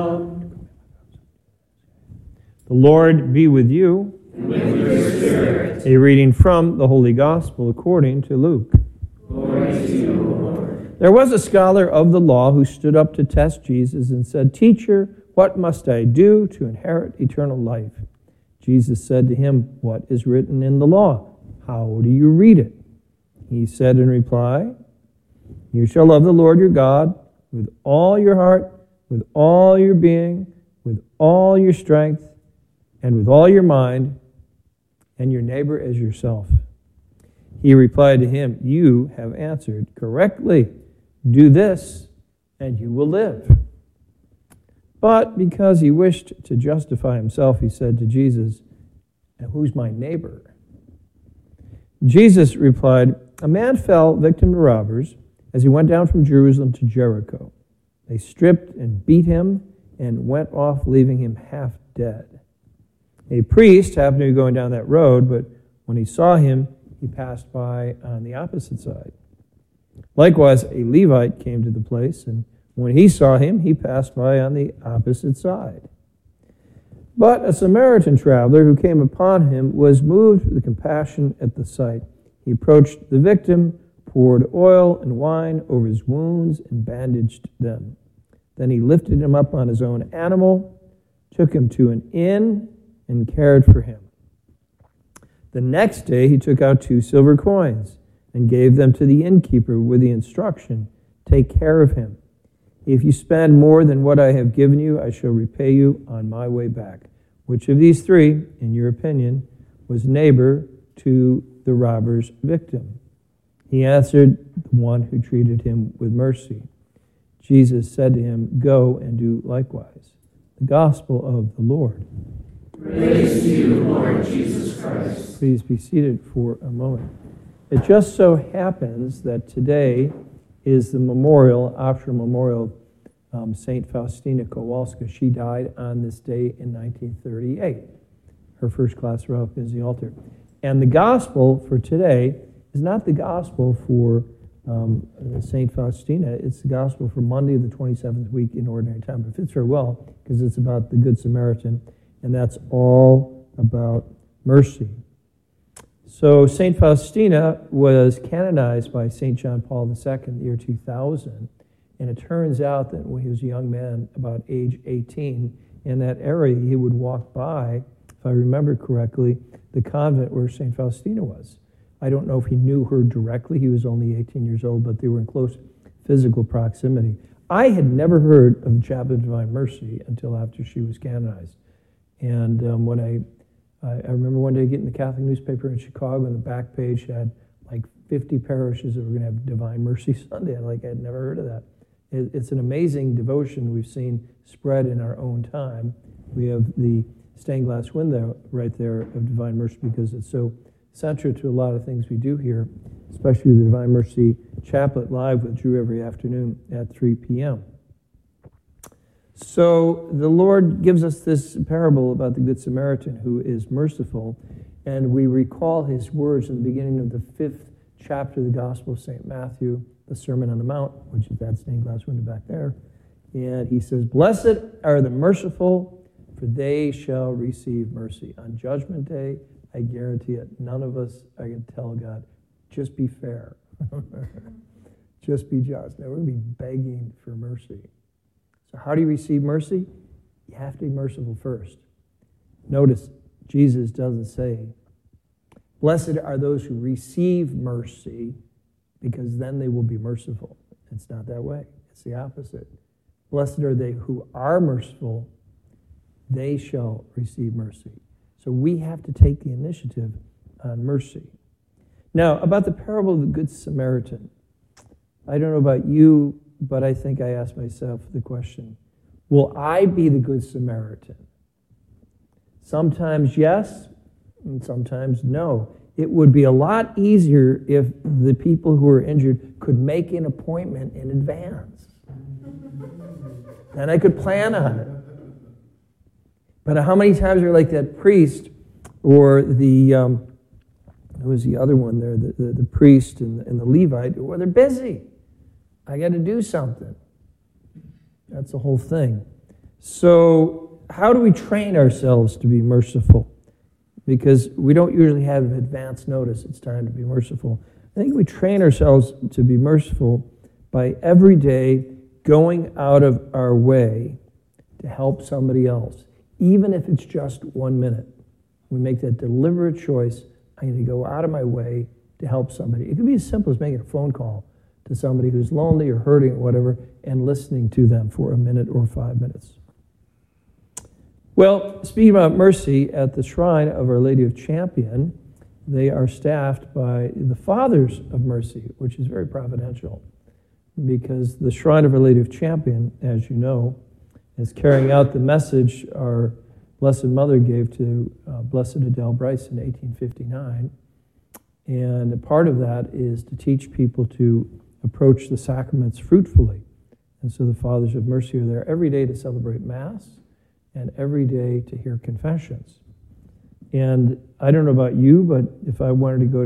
The Lord be with you. And with your spirit. A reading from the Holy Gospel according to Luke. Glory to you, Lord. There was a scholar of the law who stood up to test Jesus and said, "Teacher, what must I do to inherit eternal life?" Jesus said to him, "What is written in the law? How do you read it?" He said in reply, "You shall love the Lord your God with all your heart, with all your being, with all your strength, and with all your mind, and your neighbor as yourself." He replied to him, "You have answered correctly. Do this, and you will live." But because he wished to justify himself, he said to Jesus, "And who's my neighbor?" Jesus replied, "A man fell victim to robbers as he went down from Jerusalem to Jericho. They stripped and beat him and went off, leaving him half dead. A priest happened to be going down that road, but when he saw him, he passed by on the opposite side. Likewise, a Levite came to the place, and when he saw him, he passed by on the opposite side. But a Samaritan traveler who came upon him was moved with compassion at the sight. He approached the victim, poured oil and wine over his wounds, and bandaged them. Then he lifted him up on his own animal, took him to an inn, and cared for him. The next day he took out 2 silver coins and gave them to the innkeeper with the instruction, "Take care of him. If you spend more than what I have given you, I shall repay you on my way back." Which of these 3, in your opinion, was neighbor to the robber's victim? He answered, "The one who treated him with mercy." Jesus said to him, "Go and do likewise." The Gospel of the Lord. Praise to you, Lord Jesus Christ. Please be seated for a moment. It just so happens that today is the memorial, optional memorial, St. Faustina Kowalska. She died on this day in 1938. Her first class relic is the altar. And the gospel for today is not the gospel for St. Faustina. It's the gospel for Monday of the 27th week in Ordinary Time. It fits very well because it's about the Good Samaritan, and that's all about mercy. So St. Faustina was canonized by St. John Paul II in the year 2000, and it turns out that when he was a young man, about age 18, in that area he would walk by, if I remember correctly, the convent where St. Faustina was. I don't know if he knew her directly. He was only 18 years old, but they were in close physical proximity. I had never heard of the Chaplet of Divine Mercy until after she was canonized. And when I remember one day getting the Catholic newspaper in Chicago, and the back page had like 50 parishes that were going to have Divine Mercy Sunday. I had never heard of that. It's an amazing devotion we've seen spread in our own time. We have the stained glass window right there of Divine Mercy because it's so central to a lot of things we do here, especially the Divine Mercy Chaplet live with Drew every afternoon at 3 p.m. So the Lord gives us this parable about the Good Samaritan who is merciful, and we recall his words in the beginning of the 5th chapter of the Gospel of St. Matthew, the Sermon on the Mount, which is that stained glass window back there. And he says, "Blessed are the merciful, for they shall receive mercy." On Judgment Day, I guarantee it, none of us are going to tell God, just be fair. Just be just. Now, we're going to be begging for mercy. So how do you receive mercy? You have to be merciful first. Notice, Jesus doesn't say, "Blessed are those who receive mercy, because then they will be merciful." It's not that way. It's the opposite. Blessed are they who are merciful, they shall receive mercy. So we have to take the initiative on mercy. Now, about the parable of the Good Samaritan, I don't know about you, but I think I asked myself the question, will I be the Good Samaritan? Sometimes yes, and sometimes no. It would be a lot easier if the people who are injured could make an appointment in advance. Then I could plan on it. But how many times are like that priest or the, who was the other one there, the priest and the Levite, well, they're busy. I got to do something. That's the whole thing. So how do we train ourselves to be merciful? Because we don't usually have advance notice it's time to be merciful. I think we train ourselves to be merciful by every day going out of our way to help somebody else, even if it's just 1 minute. We make that deliberate choice. I need to go out of my way to help somebody. It could be as simple as making a phone call to somebody who's lonely or hurting or whatever and listening to them for a minute or 5 minutes. Well, speaking about mercy, at the Shrine of Our Lady of Champion, they are staffed by the Fathers of Mercy, which is very providential, because the Shrine of Our Lady of Champion, as you know, is carrying out the message our Blessed Mother gave to Blessed Adele Bryce in 1859. And a part of that is to teach people to approach the sacraments fruitfully. And so the Fathers of Mercy are there every day to celebrate Mass and every day to hear confessions. And I don't know about you, but if I wanted to go